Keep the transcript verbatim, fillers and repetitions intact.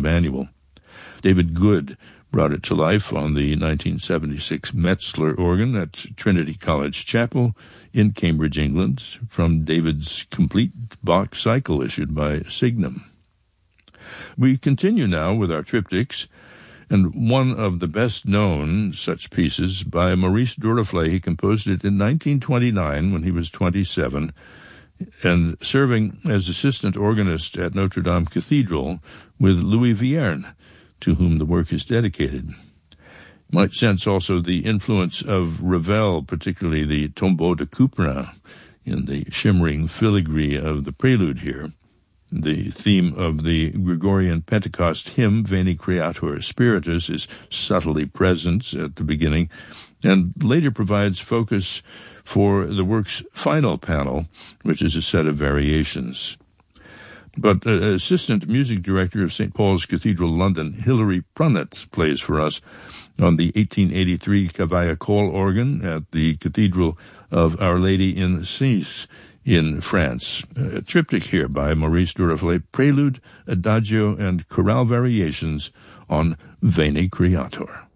Emmanuel. David Good brought it to life on the nineteen seventy-six Metzler organ at Trinity College Chapel in Cambridge, England, from David's complete Bach cycle issued by Signum. We continue now with our triptychs, and one of the best-known such pieces by Maurice Duruflé. He composed it in nineteen twenty-nine when he was twenty-seven, and serving as assistant organist at Notre Dame Cathedral with Louis Vierne, to whom the work is dedicated. You might sense also the influence of Ravel, particularly the Tombeau de Couperin, in the shimmering filigree of the prelude here. The theme of the Gregorian Pentecost hymn, Veni Creator Spiritus, is subtly present at the beginning, and later provides focus for the work's final panel, which is a set of variations. But uh, Assistant Music Director of Saint Paul's Cathedral, London, Hilary Prunnett, plays for us on the eighteen eighty-three Cavaillé-Coll organ at the Cathedral of Our Lady in Sens in France. A triptych here by Maurice Duruflé, Prelude, Adagio, and Chorale Variations on Veni Creator.